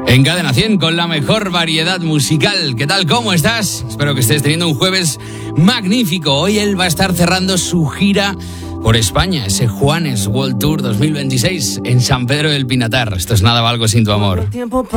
En Cadena 100 con la mejor variedad musical. ¿Qué tal? ¿Cómo estás? Espero que estés teniendo un jueves magnífico. Hoy él va a estar cerrando su gira por España, ese Juanes World Tour 2026 en San Pedro del Pinatar. Esto es Nada Valgo Sin Tu Amor.